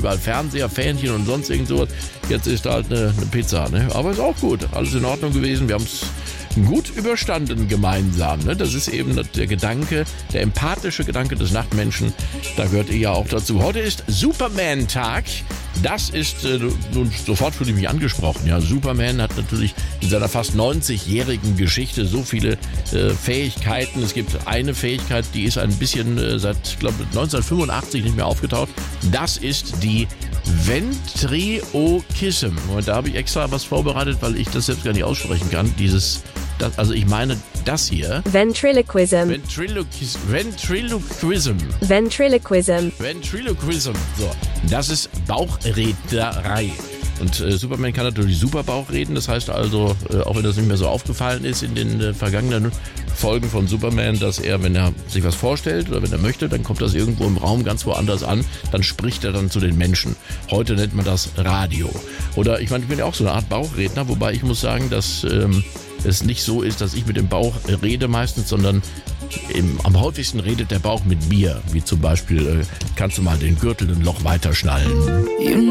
überall Fernseher, Fähnchen und sonst irgend sowas. Jetzt ist halt eine Pizza, ne? Aber ist auch gut, alles in Ordnung gewesen. Wir haben es gut überstanden gemeinsam. Ne? Das ist eben der Gedanke, der empathische Gedanke des Nachtmenschen. Da gehört ihr ja auch dazu. Heute ist Superman-Tag. Das ist, nun sofort fühle ich mich angesprochen. Ja, Superman hat natürlich in seiner fast 90-jährigen Geschichte so viele Fähigkeiten. Es gibt eine Fähigkeit, die ist ein bisschen seit, ich glaube, 1985 nicht mehr aufgetaucht. Das ist die Ventriloquism. Und da habe ich extra was vorbereitet, weil ich das selbst gar nicht aussprechen kann. Also ich meine das hier. Ventriloquism. Ventriloquism. So, das ist Bauchrednerei. Und Superman kann natürlich super Bauch reden. Das heißt also, auch wenn das nicht mehr so aufgefallen ist in den vergangenen Folgen von Superman, dass er, wenn er sich was vorstellt oder wenn er möchte, dann kommt das irgendwo im Raum ganz woanders an. Dann spricht er dann zu den Menschen. Heute nennt man das Radio. Oder ich meine, ich bin ja auch so eine Art Bauchredner, wobei ich muss sagen, dass es nicht so ist, dass ich mit dem Bauch rede meistens, sondern am häufigsten redet der Bauch mit mir. Wie zum Beispiel, kannst du mal den Gürtel ein Loch weiterschnallen.